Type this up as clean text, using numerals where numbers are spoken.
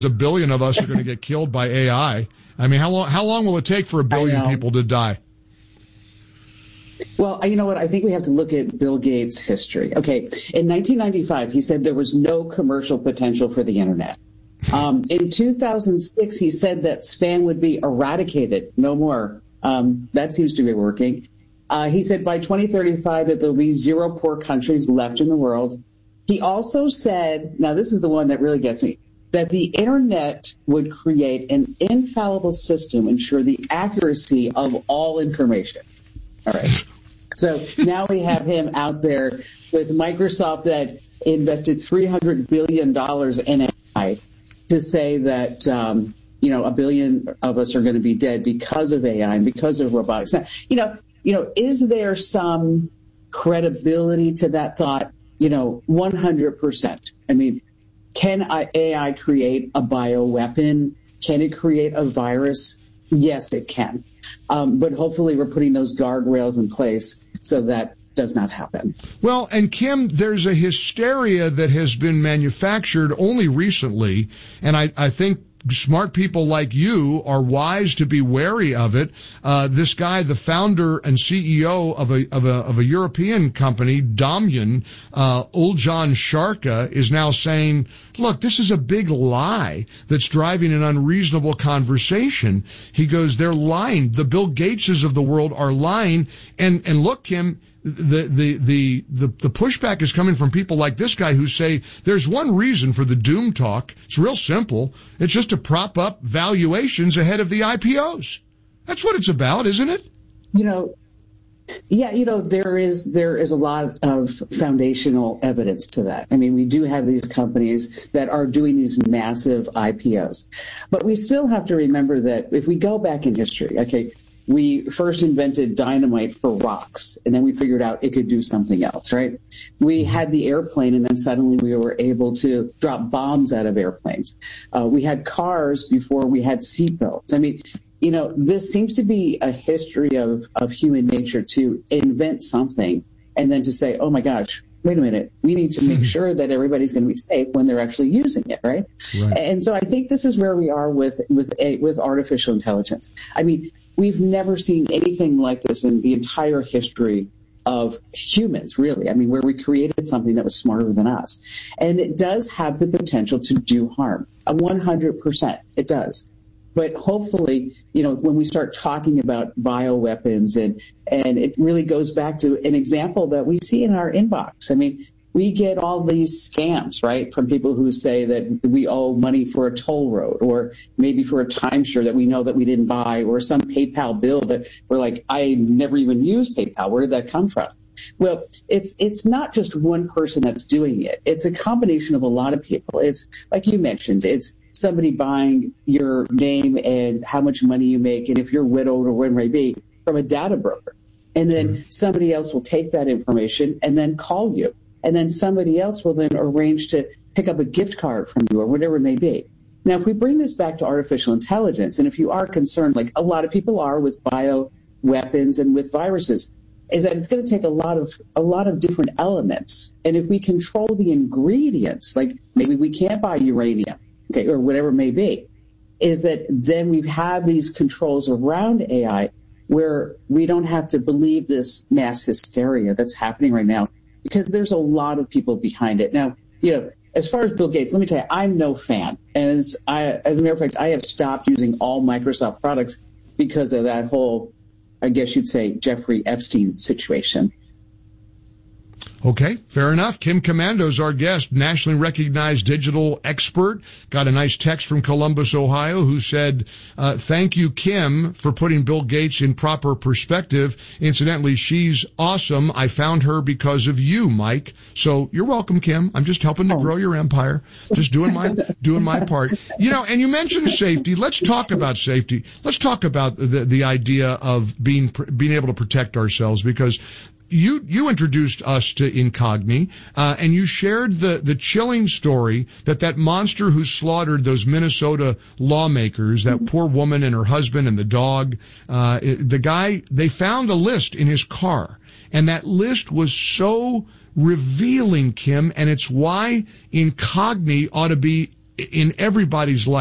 a billion of us are going to get killed by AI. I mean, how long will it take for a billion people to die? Well, you know what? I think we have to look at Bill Gates' history. Okay, in 1995, he said there was no commercial potential for the internet. In 2006, he said that spam would be eradicated, no more. That seems to be working. He said by 2035 that there'll be 0 poor countries left in the world. He also said, now this is the one that really gets me, that the internet would create an infallible system, ensure the accuracy of all information. All right. So now we have him out there with Microsoft that invested $300 billion in AI to say that, a billion of us are going to be dead because of AI and because of robotics. Now, is there some credibility to that thought? 100%. I mean, can AI create a bioweapon? Can it create a virus? Yes, it can. But hopefully we're putting those guardrails in place so that does not happen. Well, and Kim, there's a hysteria that has been manufactured only recently, and I think smart people like you are wise to be wary of it. This guy, the founder and CEO of a European company, Domyon, Uljan Sharka, is now saying, look, this is a big lie that's driving an unreasonable conversation. He goes, they're lying. The Bill Gateses of the world are lying. And look, Kim, the pushback is coming from people like this guy who say there's one reason for the doom talk. It's real simple. It's just to prop up valuations ahead of the IPOs. That's what it's about, isn't it? There is a lot of foundational evidence to that. I mean, we do have these companies that are doing these massive IPOs, but we still have to remember that if we go back in history, okay, we first invented dynamite for rocks, and then we figured out it could do something else, right? We had the airplane, and then suddenly we were able to drop bombs out of airplanes. We had cars before we had seatbelts. I mean, this seems to be a history of human nature to invent something and then to say, oh my gosh, wait a minute, we need to make sure that everybody's going to be safe when they're actually using it, right? And so I think this is where we are with artificial intelligence. I mean, we've never seen anything like this in the entire history of humans, really. I mean, where we created something that was smarter than us. And it does have the potential to do harm. 100%, it does. But hopefully, when we start talking about bioweapons and it really goes back to an example that we see in our inbox. I mean, we get all these scams, right, from people who say that we owe money for a toll road or maybe for a timeshare that we know that we didn't buy or some PayPal bill that we're like, I never even used PayPal. Where did that come from? Well, it's not just one person that's doing it. It's a combination of a lot of people. It's like you mentioned, it's somebody buying your name and how much money you make and if you're widowed or whatever it may be from a data broker. And then somebody else will take that information and then call you. And then somebody else will then arrange to pick up a gift card from you or whatever it may be. Now, if we bring this back to artificial intelligence, and if you are concerned, like a lot of people are with bioweapons and with viruses, is that it's going to take a lot of different elements. And if we control the ingredients, like maybe we can't buy uranium, okay, or whatever it may be, is that then we have these controls around AI where we don't have to believe this mass hysteria that's happening right now, because there's a lot of people behind it. Now, as far as Bill Gates, let me tell you, I'm no fan. And as a matter of fact, I have stopped using all Microsoft products because of that whole, I guess you'd say, Jeffrey Epstein situation. Okay, fair enough. Kim Komando's our guest, nationally recognized digital expert. Got a nice text from Columbus, Ohio, who said, thank you, Kim, for putting Bill Gates in proper perspective. Incidentally, she's awesome. I found her because of you, Mike. So you're welcome, Kim. I'm just helping to grow your empire. Just doing my part. And you mentioned safety. Let's talk about safety. Let's talk about the idea of being able to protect ourselves, because you introduced us to Incogni, and you shared the chilling story that monster who slaughtered those Minnesota lawmakers, that poor woman and her husband and the dog, the guy, they found a list in his car, and that list was so revealing, Kim, and it's why Incogni ought to be in everybody's life.